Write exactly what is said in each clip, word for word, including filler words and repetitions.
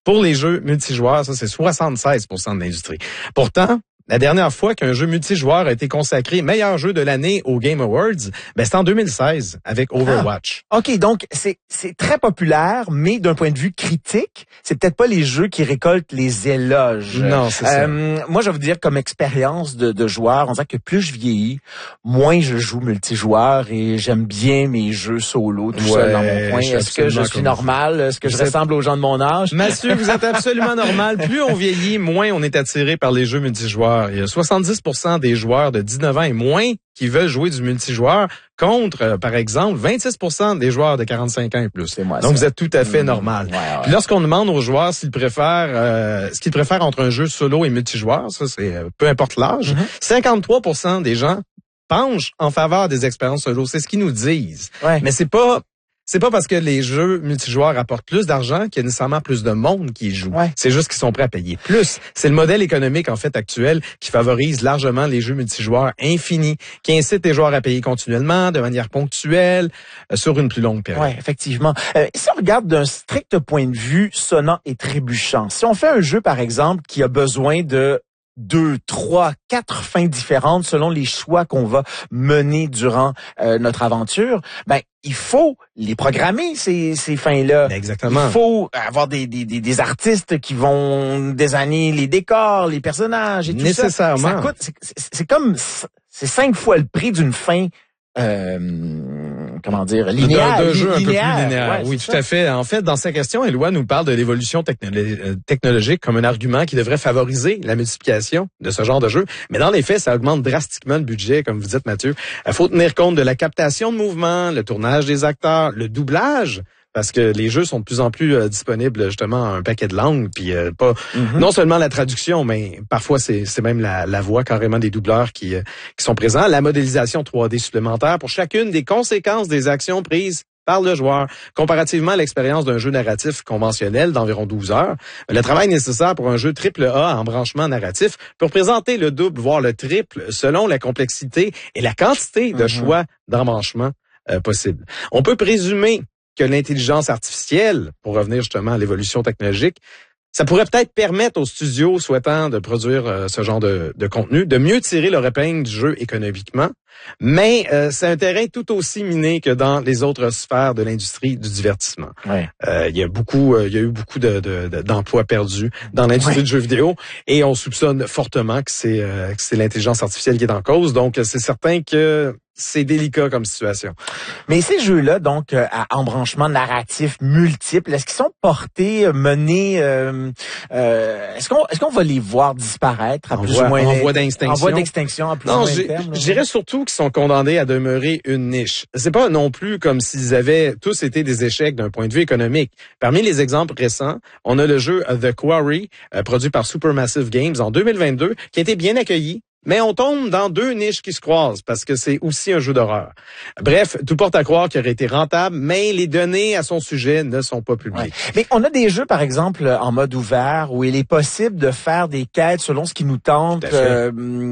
Pour les jeux multijoueurs, ça, c'est soixante-seize pour cent de l'industrie. Pourtant, la dernière fois qu'un jeu multijoueur a été consacré meilleur jeu de l'année aux Game Awards, ben c'est en deux mille seize avec Overwatch. Ah, OK, donc c'est c'est très populaire, mais d'un point de vue critique, c'est peut-être pas les jeux qui récoltent les éloges. Non, c'est euh, ça. Moi, je vais vous dire, comme expérience de, de joueur, on dirait que plus je vieillis, moins je joue multijoueur et j'aime bien mes jeux solo tout ouais, seul dans mon coin. Est-ce que je suis normal? Est-ce que vous je êtes... ressemble aux gens de mon âge? Mathieu, vous êtes absolument normal. Plus on vieillit, moins on est attiré par les jeux multijoueurs. Il y a soixante-dix pour cent des joueurs de dix-neuf ans et moins qui veulent jouer du multijoueur contre, euh, par exemple, vingt-six pour cent des joueurs de quarante-cinq ans et plus. C'est moi, Donc, ça. vous êtes tout à fait mmh, normal. Ouais, ouais. Puis lorsqu'on demande aux joueurs s'ils préfèrent, euh, ce qu'ils préfèrent entre un jeu solo et multijoueur, ça c'est euh, peu importe l'âge, mmh. cinquante-trois pour cent des gens penchent en faveur des expériences solo. C'est ce qu'ils nous disent. Ouais. Mais c'est pas... C'est pas parce que les jeux multijoueurs apportent plus d'argent qu'il y a nécessairement plus de monde qui y joue. Ouais. C'est juste qu'ils sont prêts à payer plus. C'est le modèle économique, en fait, actuel qui favorise largement les jeux multijoueurs infinis, qui incite les joueurs à payer continuellement, de manière ponctuelle, euh, sur une plus longue période. Oui, effectivement. Euh, si on regarde d'un strict point de vue sonnant et trébuchant, si on fait un jeu, par exemple, qui a besoin de deux, trois, quatre fins différentes selon les choix qu'on va mener durant euh, notre aventure, ben il faut les programmer ces ces fins-là. Exactement. Il faut avoir des des des, des artistes qui vont désigner les décors, les personnages et tout ça. Nécessairement. Ça coûte, c'est, c'est, c'est comme c'est cinq fois le prix d'une fin. Euh, comment dire, linéaire. D'un jeu un peu plus linéaire. Ouais, oui, tout ça. à fait. En fait, dans sa question, Éloi nous parle de l'évolution technolo- technologique comme un argument qui devrait favoriser la multiplication de ce genre de jeu. Mais dans les faits, ça augmente drastiquement le budget, comme vous dites, Mathieu. Il faut tenir compte de la captation de mouvements, le tournage des acteurs, le doublage, parce que les jeux sont de plus en plus euh, disponibles justement en un paquet de langues, puis euh, pas mm-hmm. non seulement la traduction, mais parfois c'est c'est même la, la voix carrément des doubleurs qui euh, qui sont présents, la modélisation trois D supplémentaire pour chacune des conséquences des actions prises par le joueur. Comparativement à l'expérience d'un jeu narratif conventionnel d'environ douze heures, le travail nécessaire pour un jeu triple A en branchement narratif peut représenter le double, voire le triple, selon la complexité et la quantité de mm-hmm. choix d'embranchement euh, possibles. On peut présumer que l'intelligence artificielle, pour revenir justement à l'évolution technologique, ça pourrait peut-être permettre aux studios souhaitant de produire euh, ce genre de, de contenu de mieux tirer leur épingle du jeu économiquement, mais euh, c'est un terrain tout aussi miné que dans les autres sphères de l'industrie du divertissement. Ouais. Euh, il y a beaucoup, euh, il y a eu beaucoup de, de, de, d'emplois perdus dans l'industrie ouais. du jeu vidéo et on soupçonne fortement que c'est, euh, que c'est l'intelligence artificielle qui est en cause. Donc, c'est certain que c'est délicat comme situation. Mais ces jeux-là, donc, euh, à embranchement narratif multiple, est-ce qu'ils sont portés, menés, euh, euh, est-ce qu'on, est-ce qu'on va les voir disparaître à en plus voie, ou moins en voie d'extinction? En voie d'extinction à plus non, ou moins terme? Je dirais surtout qu'ils sont condamnés à demeurer une niche. C'est pas non plus comme s'ils avaient tous été des échecs d'un point de vue économique. Parmi les exemples récents, on a le jeu The Quarry, euh, produit par Supermassive Games en deux mille vingt-deux, qui a été bien accueilli. Mais on tombe dans deux niches qui se croisent parce que c'est aussi un jeu d'horreur. Bref, tout porte à croire qu'il aurait été rentable, mais les données à son sujet ne sont pas publiées. Ouais. Mais on a des jeux, par exemple, en mode ouvert, où il est possible de faire des quêtes selon ce qui nous tente. Euh,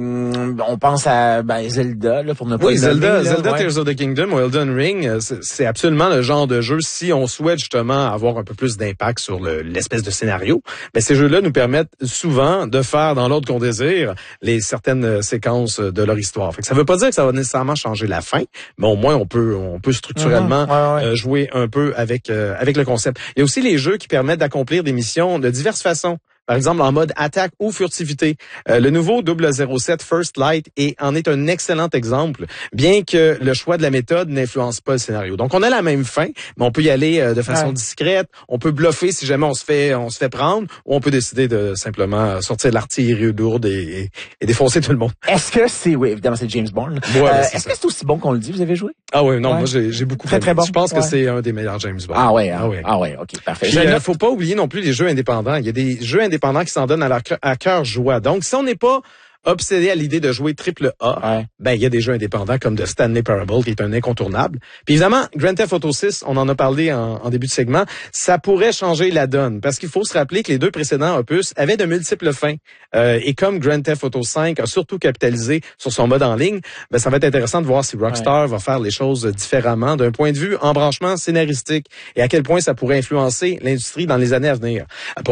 on pense à ben, Zelda, là, pour ne pas oui, le Zelda, nommer, là, Zelda ouais. Tears of the Kingdom ou Elden Ring, c'est, c'est absolument le genre de jeu, si on souhaite justement avoir un peu plus d'impact sur le, l'espèce de scénario, mais ces jeux-là nous permettent souvent de faire dans l'ordre qu'on désire les certaines séquences de leur histoire. Fait que ça veut pas dire que ça va nécessairement changer la fin, mais au moins on peut on peut structurellement mm-hmm. ouais, ouais. Euh, jouer un peu avec euh, avec le concept. Il y a aussi les jeux qui permettent d'accomplir des missions de diverses façons. Par exemple, en mode attaque ou furtivité. Euh, le nouveau double zéro sept First Light est, en est un excellent exemple, bien que le choix de la méthode n'influence pas le scénario. Donc, on a la même fin, mais on peut y aller euh, de façon ouais. discrète. On peut bluffer si jamais on se fait on se fait prendre, ou on peut décider de simplement sortir de l'artillerie lourde et, et, et défoncer tout le monde. Est-ce que c'est... Oui, évidemment, c'est James Bond. Ouais, euh, c'est est-ce ça. que c'est aussi bon qu'on le dit? Vous avez joué? Ah oui, non, ouais. moi, j'ai, j'ai beaucoup Très, aimé. très bon. Je pense ouais. que c'est un des meilleurs James Bond. Ah ouais, hein? ah ouais. Ah ouais, OK, parfait. Il euh, faut pas oublier non plus les jeux indépendants. Il y a des jeux indépendants qui s'en donnent à, leur, à cœur joie. Donc, si on n'est pas obsédé à l'idée de jouer triple A, ouais. ben il y a des jeux indépendants comme The Stanley Parable qui est un incontournable. Puis évidemment, Grand Theft Auto six, on en a parlé en, en début de segment, ça pourrait changer la donne parce qu'il faut se rappeler que les deux précédents opus avaient de multiples fins. Euh, et comme Grand Theft Auto cinq a surtout capitalisé sur son mode en ligne, ben ça va être intéressant de voir si Rockstar ouais. va faire les choses différemment d'un point de vue embranchement scénaristique et à quel point ça pourrait influencer l'industrie dans les années à venir. Pour